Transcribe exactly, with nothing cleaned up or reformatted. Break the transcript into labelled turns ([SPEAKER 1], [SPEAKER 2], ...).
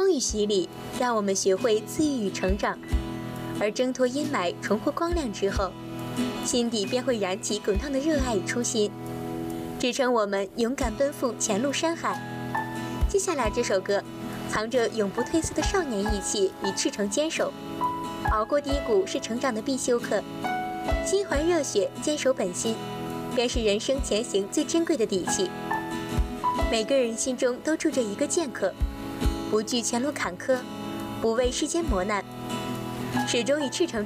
[SPEAKER 1] 风雨洗礼，让我们学会自愈与成长。而挣脱阴霾，重获光亮之后，心底便会燃起滚烫的热爱与初心，支撑我们勇敢奔赴前路山海。接下来这首歌，藏着永不褪色的少年义气与赤诚坚守。熬过低谷是成长的必修课，心怀热血，坚守本心，便是人生前行最珍贵的底气。每个人心中都住着一个剑客，不惧前路坎坷，不畏世间磨难，始终以赤诚